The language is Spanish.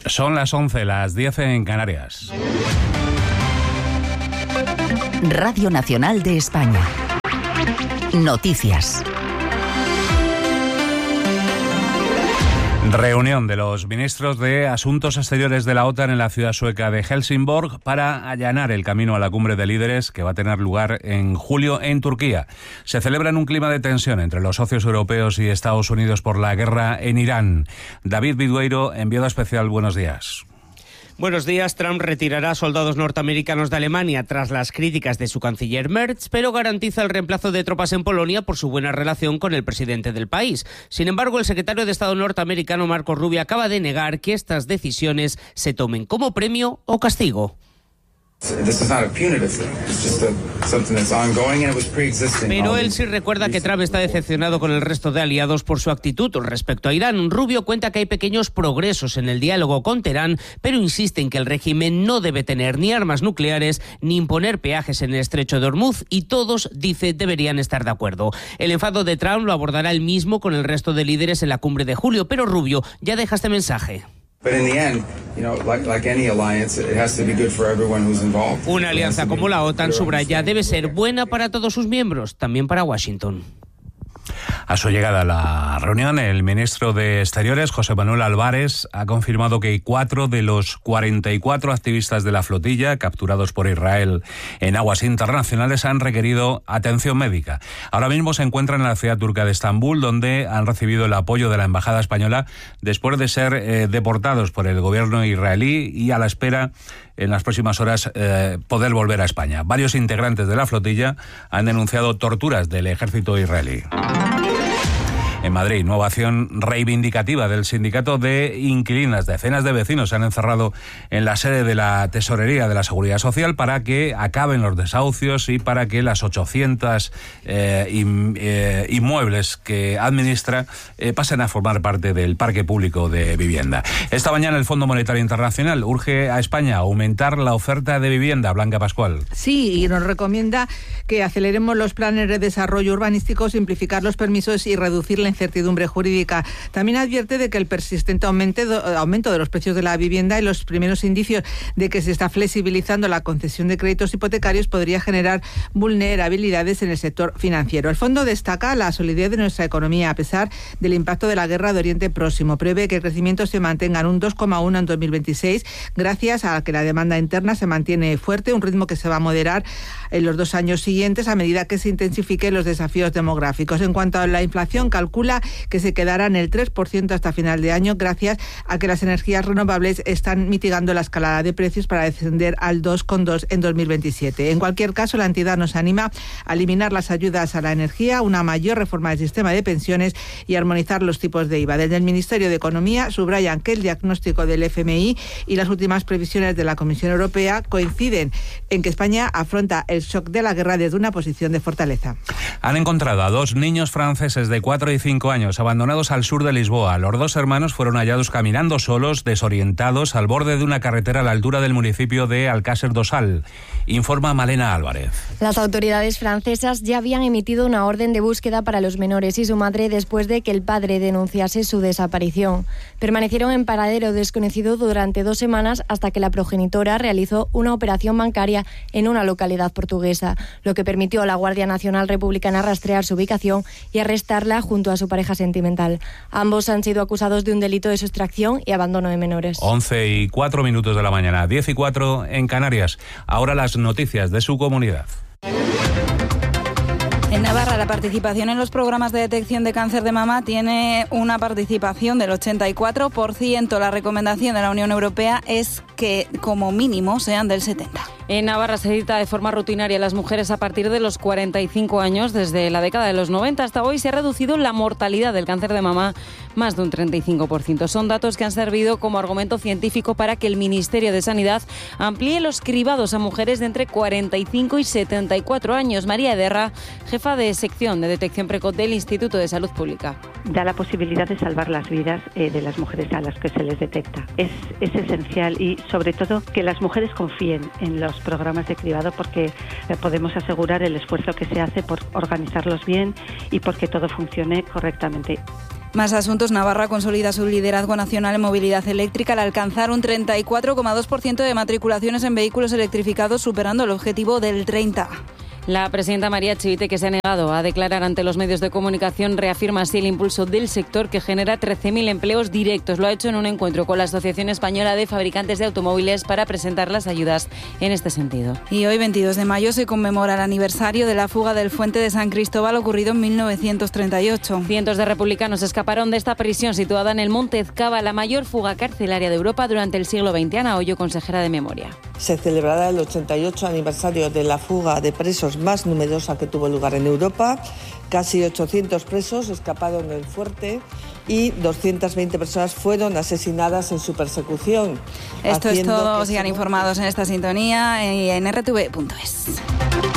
Son las 11, las 10 en Canarias. Radio Nacional de España. Noticias. Reunión de los ministros de Asuntos Exteriores de la OTAN en la ciudad sueca de Helsingborg para allanar el camino a la cumbre de líderes que va a tener lugar en julio en Turquía. Se celebra en un clima de tensión entre los socios europeos y Estados Unidos por la guerra en Irán. David Vidueiro, enviado especial, buenos días. Buenos días. Trump retirará soldados norteamericanos de Alemania tras las críticas de su canciller Merz, pero garantiza el reemplazo de tropas en Polonia por su buena relación con el presidente del país. Sin embargo, el secretario de Estado norteamericano Marco Rubio acaba de negar que estas decisiones se tomen como premio o castigo. Pero él sí recuerda que Trump está decepcionado con el resto de aliados por su actitud respecto a Irán. Rubio cuenta que hay pequeños progresos en el diálogo con Teherán, pero insiste en que el régimen no debe tener ni armas nucleares ni imponer peajes en el estrecho de Hormuz, y todos, dice, deberían estar de acuerdo. El enfado de Trump lo abordará él mismo con el resto de líderes en la cumbre de julio, pero Rubio ya deja este mensaje. Una alianza como la OTAN, subraya, debe ser buena para todos sus miembros, también para Washington. A su llegada a la reunión, el ministro de Exteriores, José Manuel Álvarez, ha confirmado que 4 de los 44 activistas de la flotilla capturados por Israel en aguas internacionales han requerido atención médica. Ahora mismo se encuentran en la ciudad turca de Estambul, donde han recibido el apoyo de la embajada española después de ser deportados por el gobierno israelí y a la espera en las próximas horas poder volver a España. Varios integrantes de la flotilla han denunciado torturas del ejército israelí. En Madrid, nueva acción reivindicativa del sindicato de inquilinas. Decenas de vecinos se han encerrado en la sede de la Tesorería de la Seguridad Social para que acaben los desahucios y para que las 800 inmuebles que administra pasen a formar parte del parque público de vivienda. Esta mañana el Fondo Monetario Internacional urge a España a aumentar la oferta de vivienda. Blanca Pascual. Sí, y nos recomienda que aceleremos los planes de desarrollo urbanístico, simplificar los permisos y reducir la incertidumbre jurídica. También advierte de que el persistente aumento de los precios de la vivienda y los primeros indicios de que se está flexibilizando la concesión de créditos hipotecarios podría generar vulnerabilidades en el sector financiero. El fondo destaca la solidez de nuestra economía a pesar del impacto de la guerra de Oriente Próximo. Prevé que el crecimiento se mantenga en un 2,1 en 2026 gracias a que la demanda interna se mantiene fuerte, un ritmo que se va a moderar en los 2 años siguientes a medida que se intensifiquen los desafíos demográficos. En cuanto a la inflación, calcula que se quedará en el 3% hasta final de año gracias a que las energías renovables están mitigando la escalada de precios para descender al 2,2 en 2027. En cualquier caso, la entidad nos anima a eliminar las ayudas a la energía, una mayor reforma del sistema de pensiones y armonizar los tipos de IVA. Desde el Ministerio de Economía subrayan que el diagnóstico del FMI y las últimas previsiones de la Comisión Europea coinciden en que España afronta el shock de la guerra desde una posición de fortaleza. Han encontrado a 2 niños franceses de 4 y 5 años abandonados al sur de Lisboa. Los 2 hermanos fueron hallados caminando solos, desorientados, al borde de una carretera a la altura del municipio de Alcácer do Sal. Informa Malena Álvarez. Las autoridades francesas ya habían emitido una orden de búsqueda para los menores y su madre después de que el padre denunciase su desaparición. Permanecieron en paradero desconocido durante 2 semanas hasta que la progenitora realizó una operación bancaria en una localidad portuguesa, lo que permitió a la Guardia Nacional Republicana rastrear su ubicación y arrestarla junto a su pareja sentimental. Ambos han sido acusados de un delito de sustracción y abandono de menores. 11:04 de la mañana, 10:04 en Canarias. Ahora las noticias de su comunidad. En Navarra, la participación en los programas de detección de cáncer de mama tiene una participación del 84%. La recomendación de la Unión Europea es que, como mínimo, sean del 70%. En Navarra se cita de forma rutinaria a las mujeres a partir de los 45 años. Desde la década de los 90 hasta hoy se ha reducido la mortalidad del cáncer de mama más de un 35%. Son datos que han servido como argumento científico para que el Ministerio de Sanidad amplíe los cribados a mujeres de entre 45 y 74 años. María Ederra, jefa de sección de detección precoz del Instituto de Salud Pública. Da la posibilidad de salvar las vidas de las mujeres a las que se les detecta. Es esencial y, sobre todo, que las mujeres confíen en los programas de cribado porque podemos asegurar el esfuerzo que se hace por organizarlos bien y porque todo funcione correctamente. Más asuntos. Navarra consolida su liderazgo nacional en movilidad eléctrica al alcanzar un 34,2% de matriculaciones en vehículos electrificados, superando el objetivo del 30%. La presidenta María Chivite, que se ha negado a declarar ante los medios de comunicación, reafirma así el impulso del sector que genera 13.000 empleos directos. Lo ha hecho en un encuentro con la Asociación Española de Fabricantes de Automóviles para presentar las ayudas en este sentido. Y hoy, 22 de mayo, se conmemora el aniversario de la fuga del Fuente de San Cristóbal ocurrido en 1938. Cientos de republicanos escaparon de esta prisión situada en el Monte Ezcaba, la mayor fuga carcelaria de Europa durante el siglo XX. Ana Hoyo, consejera de Memoria. Se celebrará el 88 aniversario de la fuga de presos más numerosa que tuvo lugar en Europa. Casi 800 presos escaparon del fuerte y 220 personas fueron asesinadas en su persecución. Esto es todo. Sigan informados en esta sintonía y en rtv.es.